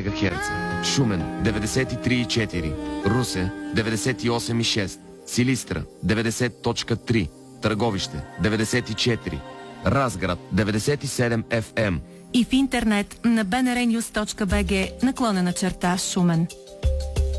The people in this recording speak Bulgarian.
МГц, Шумен 93,4, Русе 98,6, Силистра 90.3, Търговище 94, Разград 97 FM и в интернет на bnrnews.bg /Шумен.